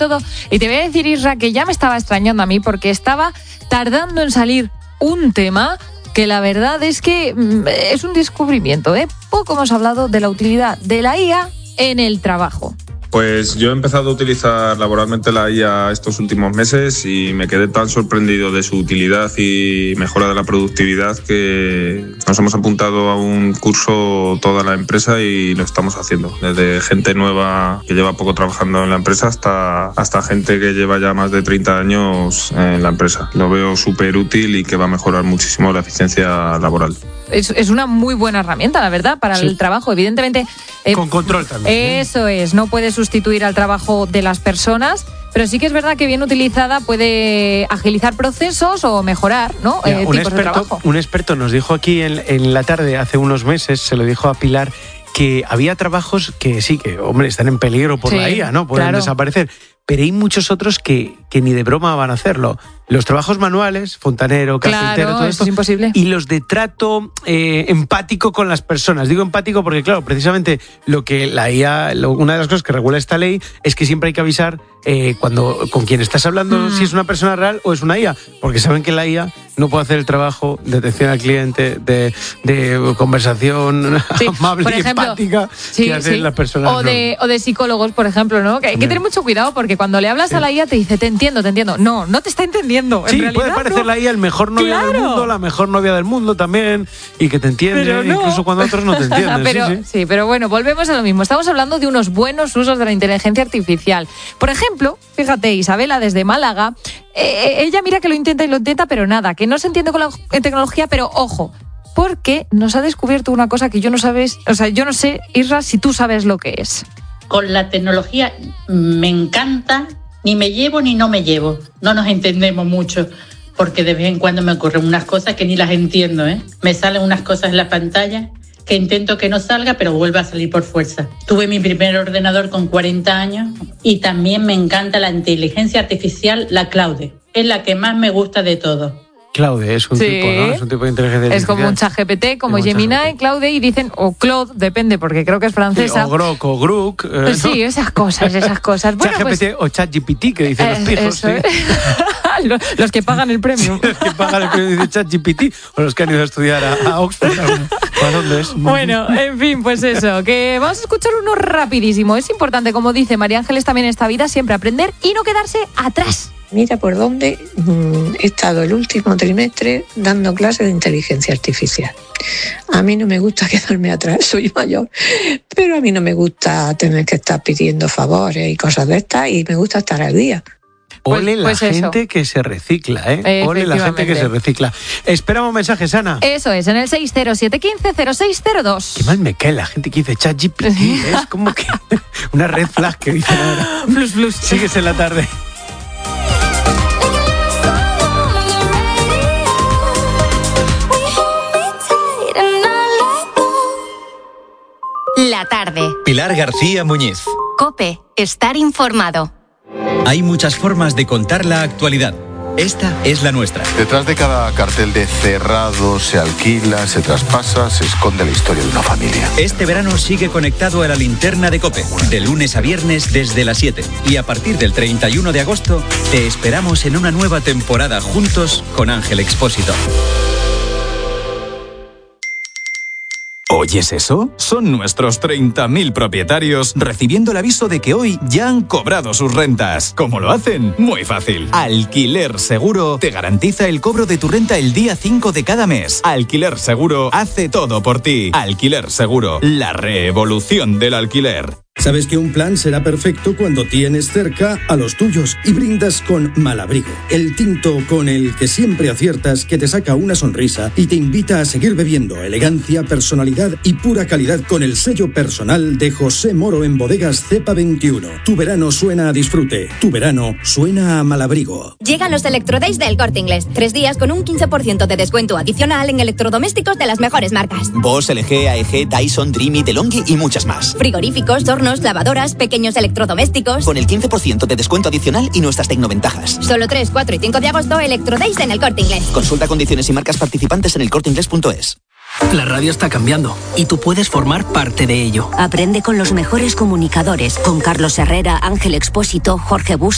todo. Y te voy a decir, Isra, que ya me estaba extrañando a mí porque estaba tardando en salir un tema que la verdad es que es un descubrimiento, ¿eh? Poco hemos hablado de la utilidad de la IA en el trabajo. Pues yo he empezado a utilizar laboralmente la IA estos últimos meses y me quedé tan sorprendido de su utilidad y mejora de la productividad que nos hemos apuntado a un curso toda la empresa y lo estamos haciendo. Desde gente nueva que lleva poco trabajando en la empresa hasta gente que lleva ya más de 30 años en la empresa. Lo veo súper útil y que va a mejorar muchísimo la eficiencia laboral. Es una muy buena herramienta, la verdad, para el trabajo. Evidentemente... con control también. Eso es, no puede sustituir al trabajo de las personas, pero sí que es verdad que bien utilizada puede agilizar procesos o mejorar, ¿no? Mira, tipos de trabajo. Un experto nos dijo aquí en la tarde, hace unos meses, se lo dijo a Pilar, que había trabajos que sí, que, hombre, están en peligro por la IA, ¿no? Pueden desaparecer. Pero hay muchos otros que ni de broma van a hacerlo. Los trabajos manuales, fontanero, carpintero, todo esto, es imposible. Y los de trato empático con las personas. Digo empático porque, claro, precisamente lo que la IA, una de las cosas que regula esta ley es que siempre hay que avisar cuando con quien estás hablando si es una persona real o es una IA, porque saben que la IA no puede hacer el trabajo de atención al cliente, de conversación amable y empática que hacen las personas. O de psicólogos, por ejemplo, ¿no? Que hay que tener mucho cuidado porque cuando le hablas a la IA te dice, te entiendo. No te está entendiendo. Sí, en realidad, puede parecer la IA el mejor novio del mundo, la mejor novia del mundo también, y que te entiende, incluso cuando otros no te entienden. Pero bueno, volvemos a lo mismo. Estamos hablando de unos buenos usos de la inteligencia artificial. Por ejemplo, fíjate, Isabela desde Málaga, ella mira que lo intenta, pero nada, que no se entiende con la tecnología, pero ojo, porque nos ha descubierto una cosa que yo no sé, Isra, si tú sabes lo que es. Con la tecnología me encanta, ni me llevo ni no me llevo. No nos entendemos mucho, porque de vez en cuando me ocurren unas cosas que ni las entiendo, ¿eh? Me salen unas cosas en la pantalla que intento que no salga, pero vuelve a salir por fuerza. Tuve mi primer ordenador con 40 años y también me encanta la inteligencia artificial, la Claude. Es la que más me gusta de todo. Claude es un tipo, ¿no? Es un tipo de inteligencia artificial. Es como un ChatGPT, como Gemini, Claude, y dicen, o Claude, depende, porque creo que es francesa. O Grok, o Grook. Sí, esas cosas. Bueno, ChatGPT o ChatGPT, que dicen los pijos. Sí. Los que pagan el premio. Los que pagan el premio de ChatGPT, o los que han ido a estudiar a Oxford. ¿Para dónde es? Bueno, en fin, pues eso, que vamos a escuchar uno rapidísimo. Es importante, como dice María Ángeles también en esta vida, siempre aprender y no quedarse atrás. Mira por dónde he estado el último trimestre dando clases de inteligencia artificial. A mí no me gusta quedarme atrás, soy mayor, pero a mí no me gusta tener que estar pidiendo favores y cosas de estas, y me gusta estar al día. Ole la gente que se recicla, ¿eh? Ole la gente que se recicla. Esperamos mensajes, Ana. Eso es, en el 607150602. Qué mal me cae la gente que dice ChatGPT. Es como que una red flag que dicen ahora. Plus. Sigues en la tarde. La tarde. Pilar García Muñiz. COPE. Estar informado. Hay muchas formas de contar la actualidad. Esta es la nuestra. Detrás de cada cartel de cerrado, se alquila, se traspasa, se esconde la historia de una familia. Este verano sigue conectado a la linterna de COPE, de lunes a viernes desde las 7. Y a partir del 31 de agosto, te esperamos en una nueva temporada juntos con Ángel Expósito. ¿Oyes eso? Son nuestros 30.000 propietarios recibiendo el aviso de que hoy ya han cobrado sus rentas. ¿Cómo lo hacen? Muy fácil. Alquiler Seguro te garantiza el cobro de tu renta el día 5 de cada mes. Alquiler Seguro hace todo por ti. Alquiler Seguro, la revolución del alquiler. Sabes que un plan será perfecto cuando tienes cerca a los tuyos y brindas con Malabrigo, el tinto con el que siempre aciertas, que te saca una sonrisa y te invita a seguir bebiendo. Elegancia, personalidad y pura calidad con el sello personal de José Moro en Bodegas Cepa 21. Tu verano suena a disfrute, tu verano suena a Malabrigo. Llegan los Electrodays del Corte Inglés. 3 días con un 15% de descuento adicional en electrodomésticos de las mejores marcas. Bosch, LG, AEG, Dyson, Dreamy, DeLonghi y muchas más. Frigoríficos, hornos, lavadoras, pequeños electrodomésticos. Con el 15% de descuento adicional y nuestras tecnoventajas. Solo 3, 4 y 5 de agosto, Electrodays en el Corte Inglés. Consulta condiciones y marcas participantes en elcorteinglés.es. La radio está cambiando y tú puedes formar parte de ello. Aprende con los mejores comunicadores, con Carlos Herrera, Ángel Expósito, Jorge Busto.